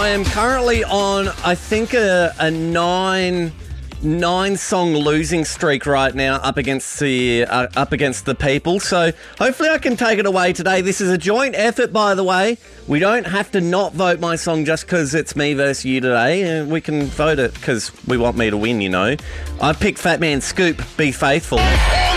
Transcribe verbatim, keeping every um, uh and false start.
I am currently on, I think, a, a nine nine song losing streak right now up against the uh, up against the people. So hopefully I can take it away today. This is a joint effort, by the way. We don't have to not vote my song just because it's me versus you today. Uh, we can vote it because we want me to win, you know. I picked Fat Man Scoop, Be Faithful.